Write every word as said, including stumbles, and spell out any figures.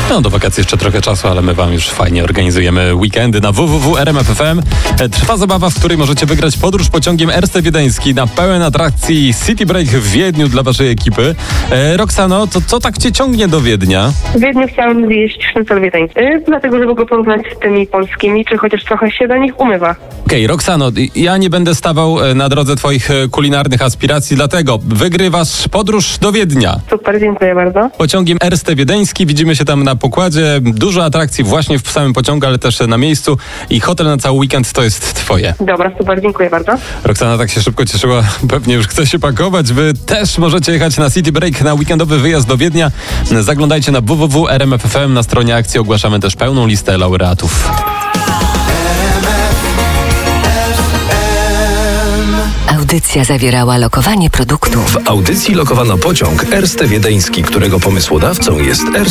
No, do wakacji jeszcze trochę czasu, ale my wam już fajnie organizujemy weekendy na w w w kropka r m f f m. Trwa zabawa, w której możecie wygrać podróż pociągiem Erste Wiedeński na pełen atrakcji City Break w Wiedniu dla waszej ekipy. E, Roxano, to co tak cię ciągnie do Wiednia? W Wiedniu chciałam zjeść sznycel wiedeński, dlatego żeby go porównać z tymi polskimi, czy chociaż trochę się do nich umywa. Okej, okay, Roxano, ja nie będę stawał na drodze twoich kulinarnych aspiracji, dlatego wygrywasz podróż do Wiednia. Super, dziękuję bardzo. Pociągiem Erste Wiedeński, widzimy się tam na pokładzie, dużo atrakcji właśnie w samym pociągu, ale też na miejscu i hotel na cały weekend to jest twoje. Dobra, super, dziękuję bardzo. Roxana tak się szybko cieszyła, pewnie już chce się pakować. Wy też możecie jechać na City Break, na weekendowy wyjazd do Wiednia. Zaglądajcie na w w w kropka r m f f m, na stronie akcji ogłaszamy też pełną listę laureatów. Audycja zawierała lokowanie produktu. W audycji lokowano pociąg Erste Wiedeński, którego pomysłodawcą jest Erste.